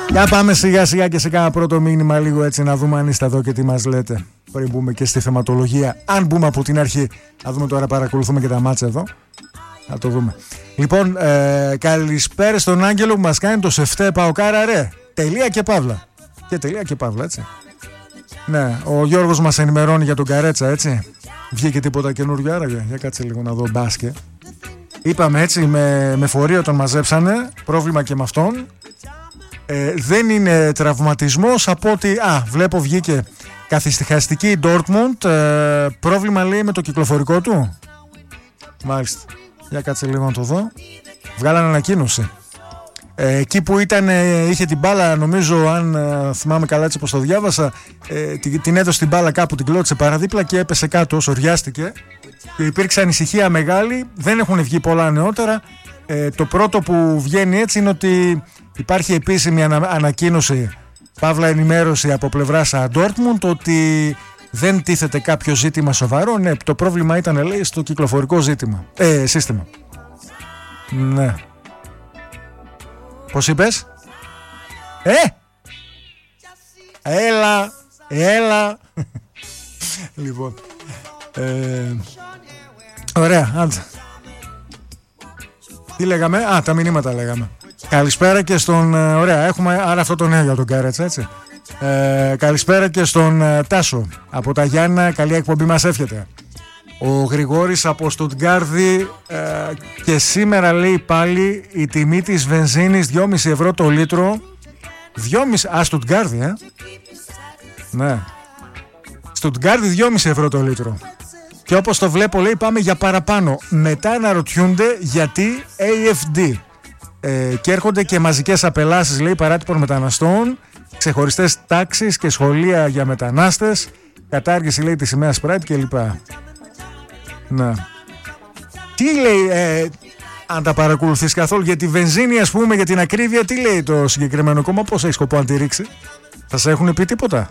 Για πάμε σιγά σιγά και σε κάνα πρώτο μήνυμα λίγο έτσι να δούμε αν είστε εδώ και τι μας λέτε. Πριν μπούμε και στη θεματολογία. Αν μπούμε από την αρχή. Να δούμε τώρα, παρακολουθούμε και τα μάτσα εδώ. Να το δούμε. Λοιπόν, καλησπέρα στον Άγγελο που μας κάνει το σεφτέ Παοκάρα ρε. Τελεία και παύλα. Και τελεία και παύλα, έτσι. Ναι, ο Γιώργος μας ενημερώνει για τον Καρέτσα, έτσι. Βγήκε τίποτα καινούριο άραγε? Για κάτσε λίγο να δω μπάσκετ. Είπαμε έτσι, με φορείο τον μαζέψανε. Πρόβλημα και με αυτόν. Δεν είναι τραυματισμός από ότι... βλέπω βγήκε καθιστικαστική Dortmund. Πρόβλημα λέει με το κυκλοφορικό του. Μάλιστα. Για κάτσε λίγο να το δω. Βγάλανε ανακοίνωση. Εκεί που ήταν, είχε την μπάλα, νομίζω, αν θυμάμαι καλά έτσι πως το διάβασα, την έδωσε την μπάλα κάπου, την κλώτησε παραδίπλα και έπεσε κάτω, σωριάστηκε. Και υπήρξε ανησυχία μεγάλη, δεν έχουν βγει πολλά νεότερα. Το πρώτο που βγαίνει έτσι είναι ότι υπάρχει επίσημη ανακοίνωση, παύλα ενημέρωση από πλευράς Dortmund, ότι δεν τίθεται κάποιο ζήτημα σοβαρό. Ναι, το πρόβλημα ήταν, λέει, στο κυκλοφορικό σύστημα. Ναι. Πώς είπες? Έλα. Λοιπόν, ωραία, άντε. Τι λέγαμε? Τα μηνύματα λέγαμε. Καλησπέρα και στον... Ωραία, έχουμε άρα αυτό το νέο για τον Κάρετσα, έτσι. Καλησπέρα και στον Τάσο από τα Γιάννα, καλή εκπομπή μας εύχεται. Ο Γρηγόρης από Στουτγκάρδη, και σήμερα λέει πάλι η τιμή της βενζίνης 2,5 ευρώ το λίτρο. 2,5, Στουτγκάρδη, ναι. Στουτγκάρδη 2,5 ευρώ το λίτρο. Και όπως το βλέπω λέει πάμε για παραπάνω. Μετά αναρωτιούνται γιατί AFD. Και έρχονται και μαζικές απελάσεις, λέει, παράτυπων μεταναστών, ξεχωριστές τάξεις και σχολεία για μετανάστες, κατάργηση, λέει, της σημαίας Pride κλπ. Ναι. Τι λέει, αν τα παρακολουθείς καθόλου για τη βενζίνη, ας πούμε, για την ακρίβεια, τι λέει το συγκεκριμένο κόμμα, πώς έχει σκοπό να τη ρίξει? Θα σε έχουν πει τίποτα?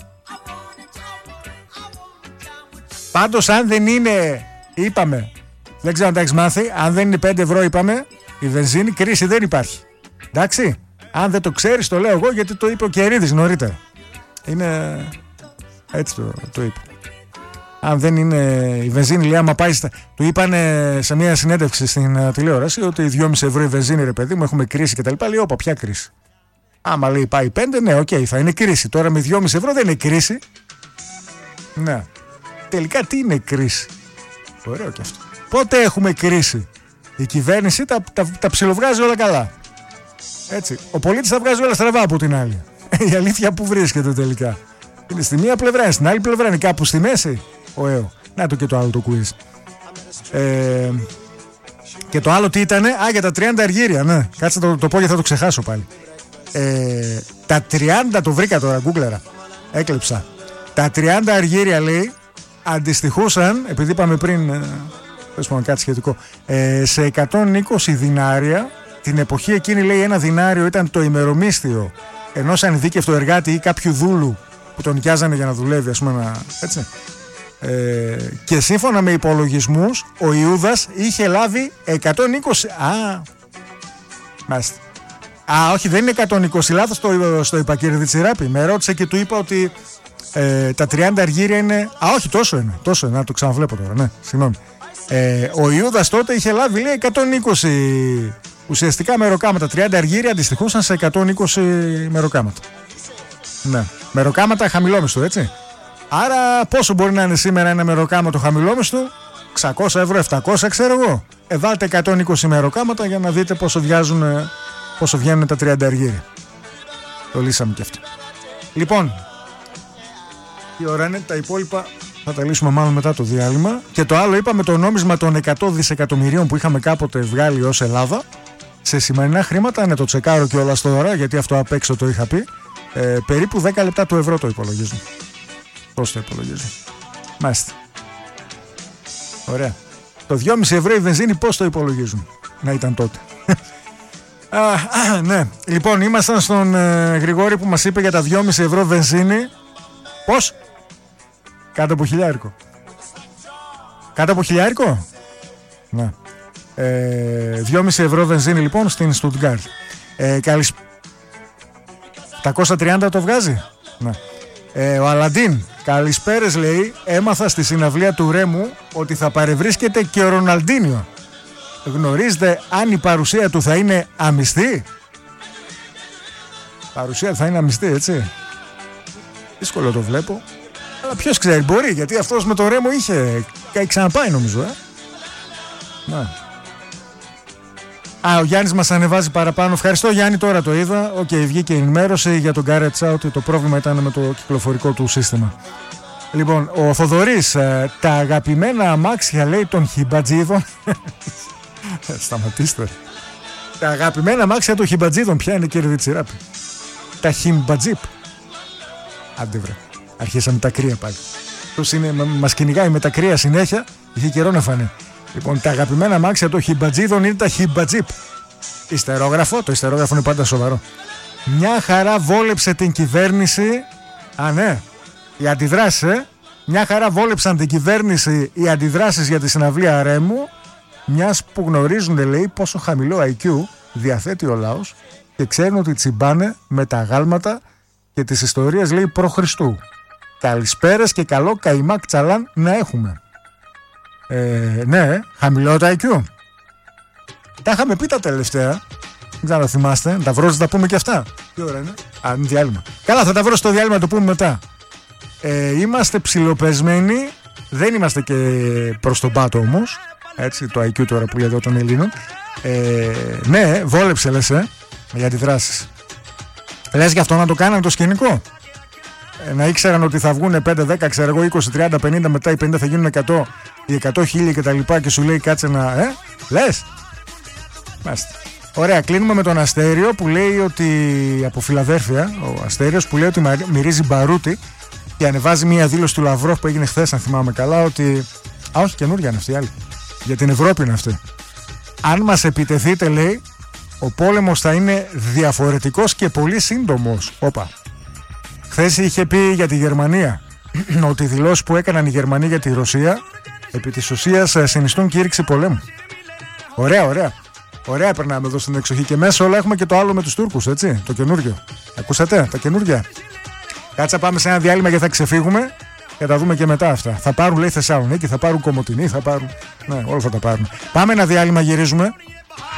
Πάντως αν δεν είναι, είπαμε, δεν ξέρω αν τα έχεις μάθει, αν δεν είναι 5 ευρώ είπαμε, η βενζίνη, κρίση δεν υπάρχει. Εντάξει, αν δεν το ξέρεις το λέω εγώ γιατί το είπε ο Κερίδης νωρίτερα. Είναι, έτσι το είπε. Αν δεν είναι η βενζίνη, λέει, άμα πάει του είπανε σε μια συνέντευξη στην τηλεόραση ότι 2,5 ευρώ η βενζίνη, ρε παιδί μου, έχουμε κρίση κτλ. Λέει, όπα, ποια κρίση? Άμα λέει πάει 5, ναι, οκ, θα είναι κρίση. Τώρα με 2,5 ευρώ δεν είναι κρίση. Ναι. Τελικά τι είναι κρίση? Ωραίο και αυτό. Πότε έχουμε κρίση? Η κυβέρνηση τα ψιλοβγάζει όλα καλά. Έτσι. Ο πολίτης τα βγάζει όλα στραβά από την άλλη. Η αλήθεια που βρίσκεται τελικά? Είναι στη μία πλευρά, είναι στην άλλη πλευρά, είναι κάπου στη μέση. Να το και το άλλο το quiz. Και το άλλο τι ήτανε? Για τα 30 αργύρια, ναι. Κάτσε το πω γιατί θα το ξεχάσω πάλι. Τα 30, το βρήκα τώρα, γκούγκλερα. Έκλεψα. Τα 30 αργύρια, λέει, αντιστοιχούσαν, επειδή είπαμε πριν, κάτι σχετικό, σε 120 δινάρια. Την εποχή εκείνη, λέει, ένα δινάριο ήταν το ημερομίσθιο ενός ανειδίκευτου εργάτη ή κάποιου δούλου που τον νοικιάζανε για να δουλεύει, ας πούμε, έτσι. Και σύμφωνα με υπολογισμούς ο Ιούδας είχε λάβει 120. Μάλιστα. Όχι, δεν είναι 120, λάθος στο είπα, κύριε Διτσιράπη. Με ρώτησε και του είπα ότι τα 30 αργύρια είναι... όχι, τόσο είναι, να το ξαναβλέπω τώρα, ναι, συγγνώμη. Ο Ιούδας τότε είχε λάβει, λέει, 120 ουσιαστικά μεροκάματα. 30 αργύρια αντιστοιχούσαν σε 120 μεροκάματα. Ναι, μεροκάματα χαμηλόμισθου, έτσι. Άρα πόσο μπορεί να είναι σήμερα ένα μεροκάματο χαμηλόμισθου? 600 ευρώ, 700, ξέρω εγώ. Βάλτε 120 μεροκάματα για να δείτε πόσο βγαίνουν τα 30 αργύρια. Το λύσαμε και αυτό. Λοιπόν, η ώρα είναι, τα υπόλοιπα θα τα λύσουμε μάλλον μετά το διάλειμμα. Και το άλλο είπαμε, το νόμισμα των 100 δισεκατομμυρίων που είχαμε κάποτε βγάλει ως Ελλάδα σε σημερινά χρήματα, ναι, το τσεκάρω κιόλας τώρα γιατί αυτό απ' έξω το είχα πει. Περίπου 10 λεπτά του ευρώ το υπολογίζουν. Πώς το υπολογίζουν? Μάλιστα. Ωραία. Το 2,5 ευρώ η βενζίνη πώς το υπολογίζουν? Να ήταν τότε. Ναι. Λοιπόν, ήμασταν στον Γρηγόρη που μας είπε για τα 2,5 ευρώ βενζίνη. Πώς? Κάτω από χιλιάρικο. Κάτω από χιλιάρικο? Ναι. 2,5 ευρώ βενζίνη λοιπόν στην Στουτγκάρδη. 730 το βγάζει. Ναι. Ο Αλαντίν, καλησπέρες λέει. Έμαθα στη συναυλία του Ρέμου ότι θα παρευρίσκεται και ο Ροναλντίνιο. Γνωρίζετε αν η παρουσία του θα είναι αμυστή? Παρουσία θα είναι αμυστή, έτσι. Δύσκολο το βλέπω. Αλλά ποιος ξέρει, μπορεί, γιατί αυτός με το Ρέμο είχε ξαναπάει νομίζω. Ναι. Ο Γιάννης μας ανεβάζει παραπάνω. Ευχαριστώ Γιάννη, τώρα το είδα. Βγήκε η ενημέρωση για τον Γκάρετσα ότι το πρόβλημα ήταν με το κυκλοφορικό του σύστημα. Λοιπόν, ο Θοδωρής, τα αγαπημένα αμάξια λέει των χιμπατζίδων. Σταματήστε. Τα αγαπημένα αμάξια των χιμπατζίδων, ποια είναι κύριε Διτσιράπη? Τα χιμπατζίπ. Άντε βρε, αρχίσαμε τα κρύα πάλι. Μας κυνηγάει με τα κρύα συνέχεια. Είχε καιρό να φανεί. Λοιπόν, τα αγαπημένα αμάξια των χιμπατζίδων είναι τα χιμπατζίπ. Ιστερόγραφο, το ιστερόγραφο είναι πάντα σοβαρό. Μια χαρά βόλεψε την κυβέρνηση. Ναι, οι αντιδράσεις, Μια χαρά βόλεψαν την κυβέρνηση οι αντιδράσεις για τη συναυλία Ρέμου, μιας που γνωρίζουν, λέει, πόσο χαμηλό IQ διαθέτει ο λαός και ξέρουν ότι τσιμπάνε με τα αγάλματα και τις ιστορίες, λέει, προ-Χριστού. Καλησπέρες και καλό καημάκ τσαλάν να έχουμε. Ναι, χαμηλό το IQ. Τα είχαμε πει τα τελευταία. Δεν ξέρω αν θυμάστε. Τα βρω, θα τα πούμε και αυτά. Τι ώρα είναι? Είναι διάλειμμα. Καλά, θα τα βρω στο διάλειμμα, το πούμε μετά. Είμαστε ψιλοπεσμένοι. Δεν είμαστε και προς τον πάτο όμως. Έτσι, το IQ τώρα που λέει εδώ των Ελλήνων. Ναι, βόλεψε λες, για αντιδράσεις. Λες γι' αυτό να το κάνανε το σκηνικό. Να ήξεραν ότι θα βγουν 5, 10, ξέρω εγώ, 20, 30, 50, μετά οι 50 θα γίνουν 100, οι 100 χίλιοι και τα λοιπά, και σου λέει κάτσε να. Λες. Μάλιστα. Ωραία, κλείνουμε με τον Αστέριο που λέει ότι. Από Φιλαδέλφια, ο Αστέριος που λέει ότι μυρίζει μπαρούτι και ανεβάζει μια δήλωση του Λαυρόφ που έγινε χθες, αν θυμάμαι καλά, ότι. Όχι, καινούργια είναι αυτή η άλλη. Για την Ευρώπη είναι αυτή. Αν μας επιτεθείτε, λέει, ο πόλεμος θα είναι διαφορετικός και πολύ σύντομος. Όπα. Χθες είχε πει για τη Γερμανία ότι οι δηλώσεις που έκαναν οι Γερμανοί για τη Ρωσία επί της ουσίας συνιστούν κήρυξη πολέμου. Ωραία, ωραία. Ωραία περνάμε εδώ στην εξοχή και μέσα όλα έχουμε και το άλλο με τους Τούρκους, έτσι, το καινούργιο. Ακούσατε, τα καινούργια. Κάτσα πάμε σε ένα διάλειμμα και θα ξεφύγουμε και θα δούμε και μετά αυτά. Θα πάρουν, λέει, Θεσσαλονίκη, θα πάρουν Κομοτηνή, θα πάρουν. Ναι, όλα θα τα πάρουν. Πάμε ένα διάλειμμα, γυρίζουμε.